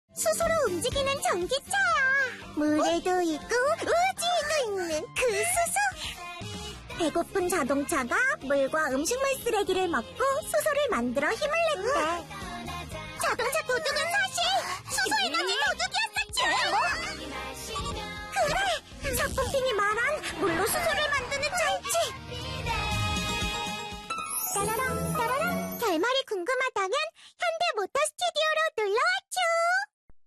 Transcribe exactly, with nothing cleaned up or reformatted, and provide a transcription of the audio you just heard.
수소로 움직이는 전기차야. 물에도 있고 우주에도 있는 그 수소. 배고픈 자동차가 물과 음식물 쓰레기를 먹고 수소를 만들어 힘을 냈대. 자동차 구동을